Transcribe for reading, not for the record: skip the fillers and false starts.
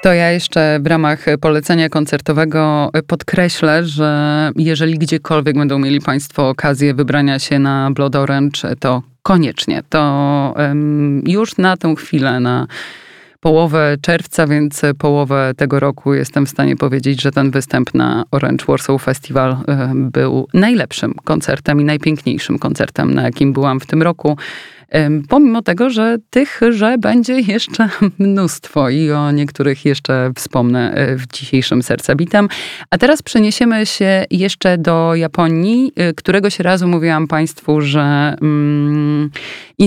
To ja jeszcze w ramach polecenia koncertowego podkreślę, że jeżeli gdziekolwiek będą mieli Państwo okazję wybrania się na Blood Orange, to koniecznie. To już na tę chwilę, na połowę czerwca, więc połowę tego roku jestem w stanie powiedzieć, że ten występ na Orange Warsaw Festival był najlepszym koncertem i najpiękniejszym koncertem, na jakim byłam w tym roku. Pomimo tego, że tych będzie jeszcze mnóstwo i o niektórych jeszcze wspomnę w dzisiejszym Serca Bitem. A teraz przeniesiemy się jeszcze do Japonii. Któregoś razu mówiłam Państwu, że